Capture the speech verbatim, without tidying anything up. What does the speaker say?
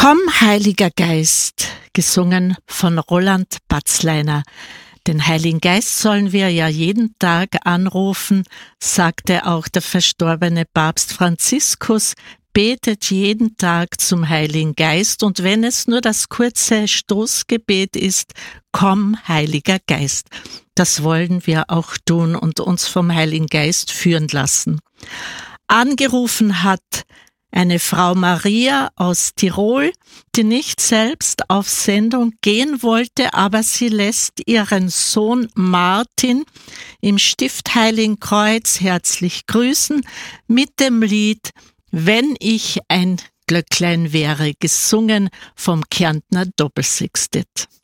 Komm, Heiliger Geist, gesungen von Roland Batzleiner. Den Heiligen Geist sollen wir ja jeden Tag anrufen, sagte auch der verstorbene Papst Franziskus. Betet jeden Tag zum Heiligen Geist, und wenn es nur das kurze Stoßgebet ist, komm, Heiliger Geist. Das wollen wir auch tun und uns vom Heiligen Geist führen lassen. Angerufen hat eine Frau Maria aus Tirol, die nicht selbst auf Sendung gehen wollte, aber sie lässt ihren Sohn Martin im Stift Heiligenkreuz herzlich grüßen mit dem Lied Wenn ich ein Glöcklein wäre, gesungen vom Kärntner Doppelsextett.